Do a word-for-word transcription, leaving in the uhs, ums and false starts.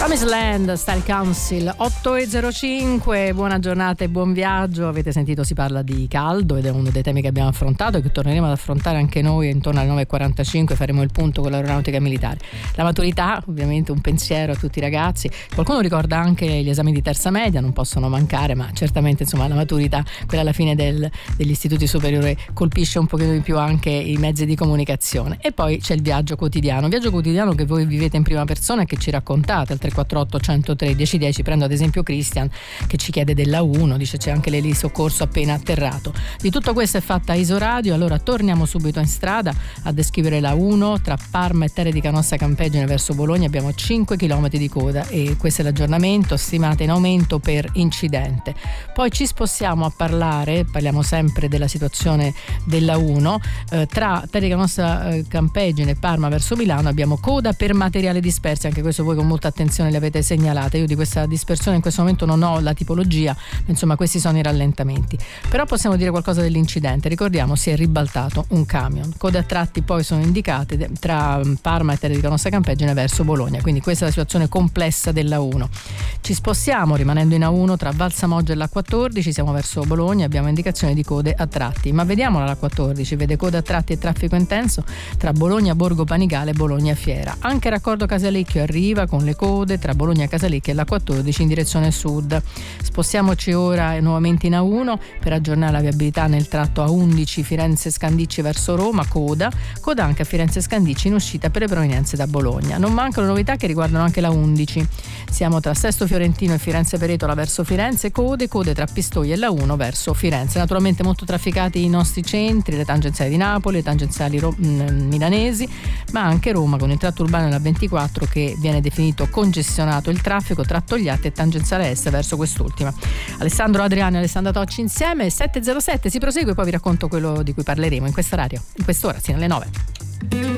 Promised Land, Style Council, otto e zero cinque, buona giornata e buon viaggio. Avete sentito, si parla di caldo ed è uno dei temi che abbiamo affrontato e che torneremo ad affrontare anche noi intorno alle nove e quarantacinque, faremo il punto con l'aeronautica militare. La maturità, ovviamente un pensiero a tutti i ragazzi, qualcuno ricorda anche gli esami di terza media, non possono mancare, ma certamente insomma la maturità, quella alla fine del, degli istituti superiori, colpisce un pochino di più anche i mezzi di comunicazione. E poi c'è il viaggio quotidiano, viaggio quotidiano che voi vivete in prima persona e che ci raccontate al tre quattro otto, centotré, dieci dieci. Prendo ad esempio Christian che ci chiede della uno, dice c'è anche l'eli soccorso appena atterrato. Di tutto questo è fatta Isoradio, allora torniamo subito in strada a descrivere la uno tra Parma e Terre di Canossa Campeggine verso Bologna. Abbiamo cinque chilometri di coda e questo è l'aggiornamento, stimata in aumento per incidente. Poi ci spostiamo a parlare, parliamo sempre della situazione della uno, eh, tra Terre di Canossa eh, Campeggine e Parma verso Milano abbiamo coda per materiali dispersi, anche questo voi con molta attenzione le avete segnalate. Io di questa dispersione in questo momento non ho la tipologia, insomma questi sono i rallentamenti. Però possiamo dire qualcosa dell'incidente. Ricordiamo, si è ribaltato un camion, code a tratti poi sono indicate tra Parma e Terre di Canossa Campeggine verso Bologna, quindi questa è la situazione complessa della uno. Ci spostiamo rimanendo in A uno tra Valsamoggia e l'A quattordici, siamo verso Bologna, abbiamo indicazione di code a tratti, ma vediamola l'A quattordici, vede code a tratti e traffico intenso tra Bologna Borgo Panigale e Bologna Fiera. Anche raccordo Casalecchio arriva con le code tra Bologna Casalecchio e l'A quattordici in direzione sud. Spostiamoci ora nuovamente in A uno per aggiornare la viabilità nel tratto A undici Firenze Scandicci verso Roma, coda, coda anche a Firenze Scandicci in uscita per le provenienze da Bologna. Non mancano novità che riguardano anche la undici. Siamo tra Sesto Fiorentino e Firenze Peretola verso Firenze, code, code tra Pistoia e la uno verso Firenze. Naturalmente molto trafficati i nostri centri, le tangenziali di Napoli, le tangenziali ro- mh, milanesi, ma anche Roma con il tratto urbano della ventiquattro che viene definito congestionato il traffico tra Togliatti e tangenziale est verso quest'ultima. Alessandro Adriani e Alessandra Tocci insieme, sette e zero sette, si prosegue, poi vi racconto quello di cui parleremo in questa radio, in quest'ora, sino alle nove.